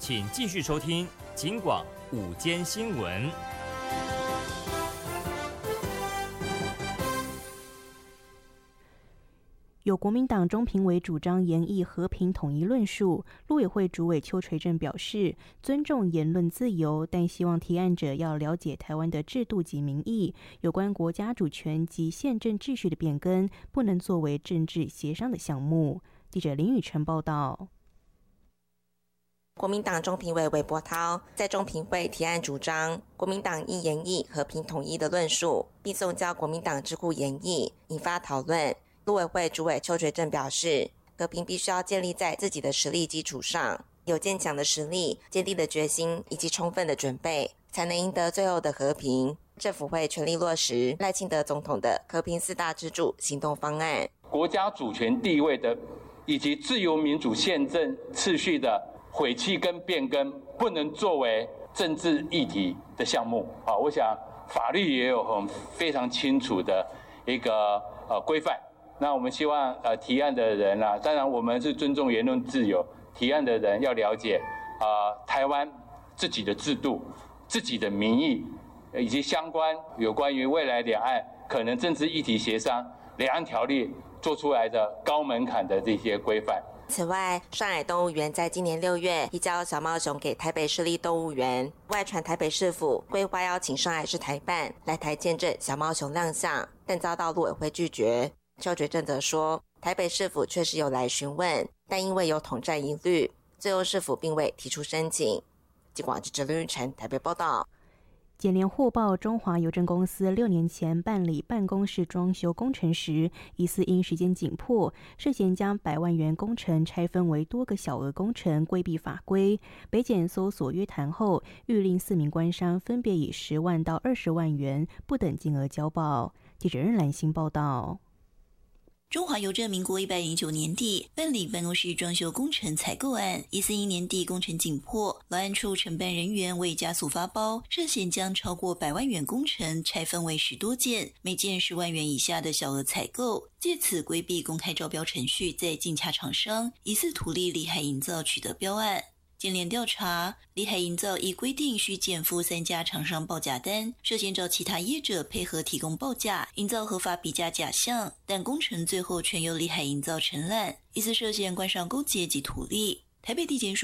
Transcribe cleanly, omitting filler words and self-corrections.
请继续收听警广午间新闻。 有国民党中评委主张研议和平统一论述，陆委会主委邱垂正表示，尊重言论自由，但希望提案者要了解台湾的制度及民意，有关国家主权及宪政秩序的变更，不能作为政治协商的项目。记者林宇晨报道。 国民党中评委韦伯涛在中评会提案主张，国民党应研议和平统一的论述，并送交国民党智库研议，引发讨论。陆委会主委邱垂正表示，和平必须要建立在自己的实力基础上，有坚强的实力、坚定的决心以及充分的准备，才能赢得最后的和平。政府会全力落实赖清德总统的和平4大支柱行动方案， 国家主权地位的以及自由民主宪政秩序的毁弃跟变更，不能作为政治议题的项目。我想法律也有非常清楚的一个规范。那我们希望提案的人当然我们是尊重言论自由，提案的人要了解台湾自己的制度、自己的民意，以及相关有关于未来两岸可能政治议题协商、两岸条例做出来的高门槛的这些规范。 此外，上海动物园在今年6月移交小猫熊给台北市立动物园，外传台北市府规划邀请上海市台办来台见证小猫熊亮相，但遭到陆委会拒绝。邱垂正则说，台北市府确实有来询问，但因为有统战疑虑，最后市府并未提出申请。警广记者林玉成台北报道。 检联获报，中华邮政公司6年前办理办公室装修工程时，疑似因时间紧迫，涉嫌将100万元工程拆分为多个小额工程，规避法规。北检搜索约谈后，谕令4名官商分别以10万到20万元不等金额交报。记者任兰心报道。 中华邮政民国109年底办理办公室装修工程采购案，疑似因年底工程紧迫，劳安处承办人员为加速发包，涉嫌将超过100万元工程拆分为10多件，每件10万元以下的小额采购，借此规避公开招标程序，再竞洽厂商，疑似图利利海营造取得标案。检联调查，利海营造依规定需减负3家厂商报价单，涉嫌找其他业者配合提供报价，营造合法比价假象，但工程最后全由利海营造承揽，疑似涉嫌官商勾结及图利。台北地检署